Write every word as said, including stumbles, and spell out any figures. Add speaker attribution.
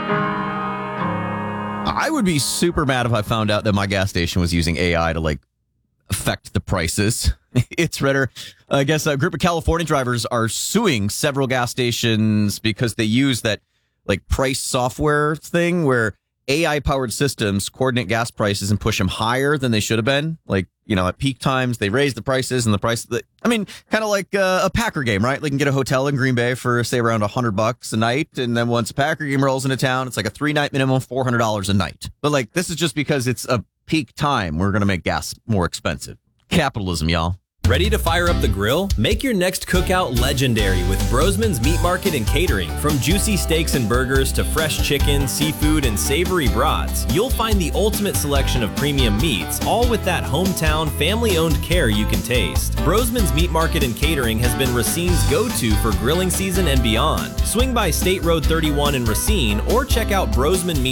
Speaker 1: I would be super mad if I found out that my gas station was using A I to like affect the prices. It's redder. I guess a group of California drivers are suing several gas stations because they use that like price software thing where A I powered systems coordinate gas prices and push them higher than they should have been. Like, you know, at peak times, they raise the prices and the price. The, I mean, kind of like uh, a Packer game, right? Like, you can get a hotel in Green Bay for, say, around one hundred bucks a night. And then once a Packer game rolls into town, it's like a three night minimum, four hundred dollars a night. But like, this is just because it's a peak time. We're going to make gas more expensive. Capitalism, y'all.
Speaker 2: Ready to fire up the grill? Make your next cookout legendary with Brosman's Meat Market and Catering. From juicy steaks and burgers to fresh chicken, seafood, and savory brats, you'll find the ultimate selection of premium meats, all with that hometown, family-owned care you can taste. Brosman's Meat Market and Catering has been Racine's go-to for grilling season and beyond. Swing by State Road thirty-one in Racine or check out Brosman Meat